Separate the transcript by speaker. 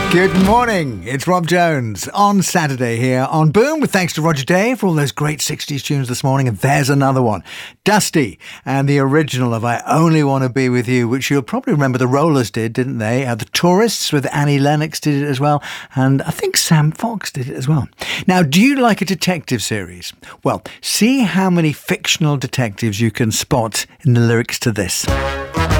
Speaker 1: Good morning, it's Rob Jones on Saturday here on Boom, with thanks to Roger Day for all those great 60s tunes this morning. And there's another one, Dusty, and the original of I Only Want to Be With You, which you'll probably remember the Rollers did, didn't they? The Tourists with Annie Lennox did it as well, and I think Sam Fox did it as well. Now, do you like a detective series? Well, see how many fictional detectives you can spot in the lyrics to this.